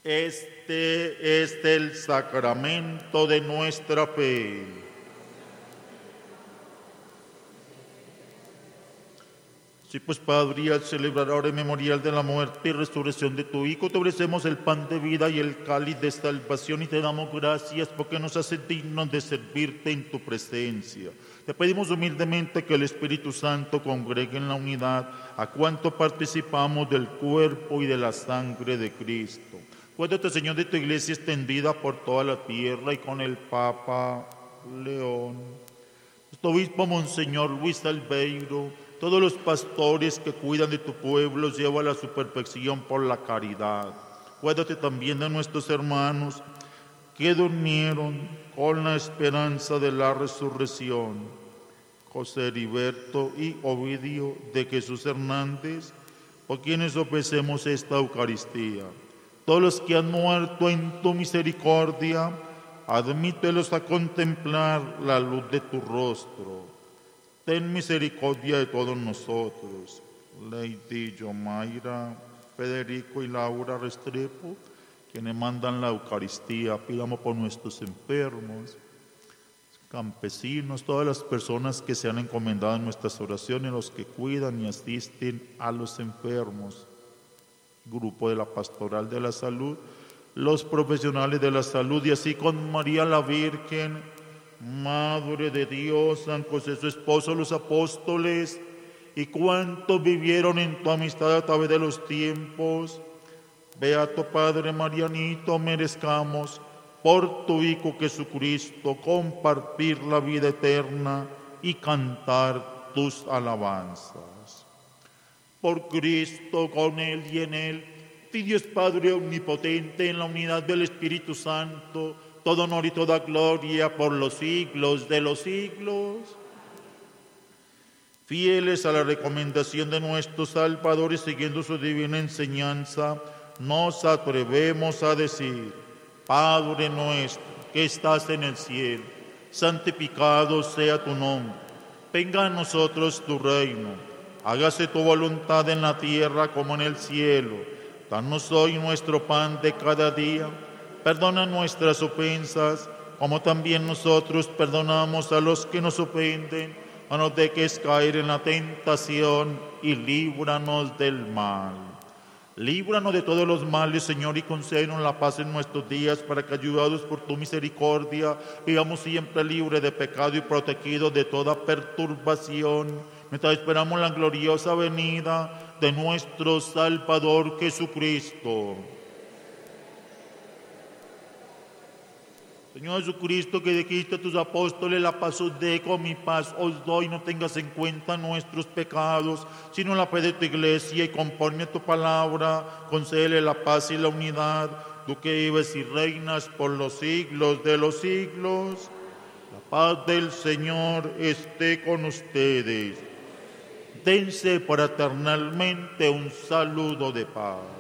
Este es el sacramento de nuestra fe. Sí, pues, Padre, y al celebrar ahora el memorial de la muerte y resurrección de tu Hijo, te ofrecemos el pan de vida y el cáliz de salvación y te damos gracias porque nos hace dignos de servirte en tu presencia. Te pedimos humildemente que el Espíritu Santo congregue en la unidad a cuanto participamos del cuerpo y de la sangre de Cristo. Acuérdate, Señor, de tu iglesia extendida por toda la tierra y con el Papa León, nuestro obispo Monseñor Luis Albeiro, todos los pastores que cuidan de tu pueblo, llévala a su perfección por la caridad. Acuérdate también de nuestros hermanos que durmieron con la esperanza de la resurrección. José Heriberto y Ovidio de Jesús Hernández, por quienes ofrecemos esta Eucaristía. Todos los que han muerto en tu misericordia, admítelos a contemplar la luz de tu rostro. Ten misericordia de todos nosotros. Lady Yomaira, Federico y Laura Restrepo, quienes mandan la Eucaristía, pidamos por nuestros enfermos, campesinos, todas las personas que se han encomendado en nuestras oraciones, los que cuidan y asisten a los enfermos, grupo de la Pastoral de la Salud, los profesionales de la salud, y así con María la Virgen, Madre de Dios, San José su esposo, los apóstoles, y cuantos vivieron en tu amistad a través de los tiempos. Beato Padre Marianito, merezcamos por tu Hijo Jesucristo compartir la vida eterna y cantar tus alabanzas. Por Cristo, con Él y en Él, y Dios Padre omnipotente, en la unidad del Espíritu Santo, todo honor y toda gloria por los siglos de los siglos. Fieles a la recomendación de nuestro Salvador y siguiendo su divina enseñanza, nos atrevemos a decir: Padre nuestro que estás en el cielo, santificado sea tu nombre. Venga a nosotros tu reino. Hágase tu voluntad en la tierra como en el cielo. Danos hoy nuestro pan de cada día. Perdona nuestras ofensas, como también nosotros perdonamos a los que nos ofenden. No nos dejes caer en la tentación y líbranos del mal. Líbranos de todos los males, Señor, y concédenos la paz en nuestros días, para que, ayudados por tu misericordia, vivamos siempre libres de pecado y protegidos de toda perturbación, mientras esperamos la gloriosa venida de nuestro Salvador Jesucristo. Señor Jesucristo, que dijiste a tus apóstoles: la paz os dejo, mi paz os doy, no tengas en cuenta nuestros pecados, sino la fe de tu iglesia, y conforme a tu palabra, concédele la paz y la unidad, tú que vives y reinas por los siglos de los siglos. La paz del Señor esté con ustedes. Dense fraternalmente un saludo de paz.